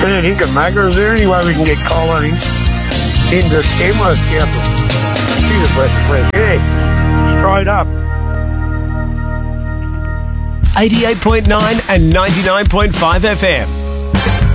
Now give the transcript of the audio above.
Anything can matter. Is there any way we can get Colin in the Tamworth Council? She's a breath of fresh air. Straight up. 88.9 and 99.5 FM.